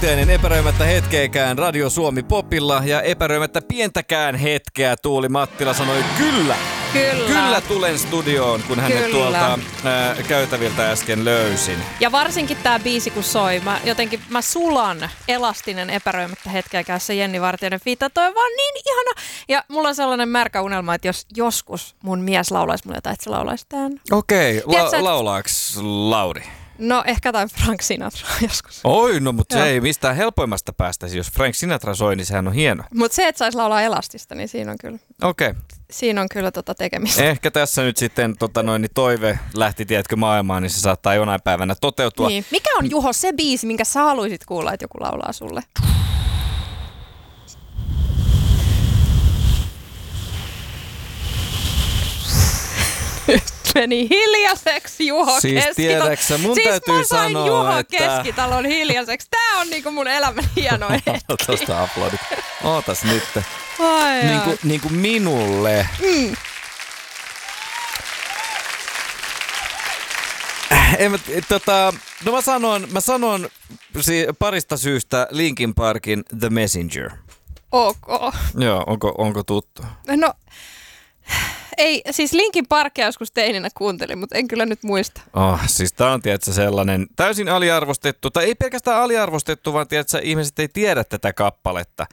Vartiainen epäröimättä hetkeäkään Radio Suomi Popilla ja epäröimättä pientäkään hetkeä Tuuli Mattila sanoi Kyllä tulen studioon, kun hänet tuolta käytäviltä äsken löysin. Ja varsinkin tää biisi kun soi, mä sulan elastinen epäröimättä hetkeäkään se Jenni Vartiainen fiitta, toi on vaan niin ihana. Ja mulla on sellainen märkä unelma, että jos joskus mun mies laulaisi mulle jotain, että se laulaisi tän. Okei, laulaaks Lauri? No ehkä tai Frank Sinatra joskus. Oi, no mutta se ei mistään helpoimmasta päästäisi. Jos Frank Sinatra soi, niin sehän on hieno. Mutta se, että saisi laulaa elastista, niin siinä on kyllä. Okei. Siinä on kyllä tekemistä. Ehkä tässä nyt sitten toive lähti, tiedätkö, maailmaan, niin se saattaa jonain päivänä toteutua. Niin. Mikä on, Juho, se biisi, minkä sä haluaisit kuulla, että joku laulaa sulle? Meni hiljaiseksi Juho siis tiedäksä, mun täytyy sanoa, Juho että Keskitalon hiljaiseksi. Tää on niinku mun elämän hieno hetki. Tuosta aplodit. Ootas nyt. Ai niinku minulle. Mä sanon parista syystä Linkin Parkin The Messenger. Ok. Joo, onko tuttu? No, ei, siis Linkin Parkia joskus teininä kuuntelin, mutta en kyllä nyt muista. Siis tää on tiedätkö sellainen täysin aliarvostettu, tai ei pelkästään aliarvostettu, vaan tiedätkö ihmiset ei tiedä tätä kappaletta.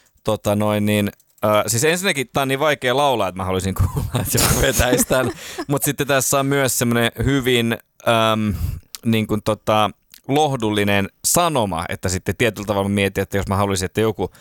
Siis ensinnäkin tää on niin vaikea laulaa, että mä haluaisin kuulla, että joku vetäisi tämän. Mutta sitten tässä on myös semmoinen hyvin lohdullinen sanoma, että sitten tietyllä tavalla mietin, että jos mä haluaisin, että joku